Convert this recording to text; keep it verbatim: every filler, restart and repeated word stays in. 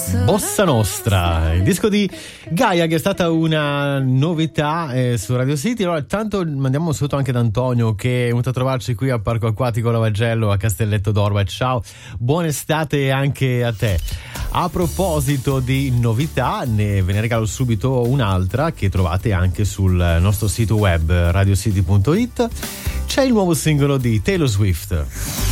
Bossa Nostra, il disco di Gaia, che è stata una novità eh, su Radio City. Allora, tanto mandiamo un saluto anche ad Antonio, che è venuto a trovarci qui al Parco Acquatico Lavagello a Castelletto d'Orba. Ciao, buona estate anche a te. A proposito di novità, ne ve ne regalo subito un'altra che trovate anche sul nostro sito web radiocity punto it. C'è il nuovo singolo di Taylor Swift.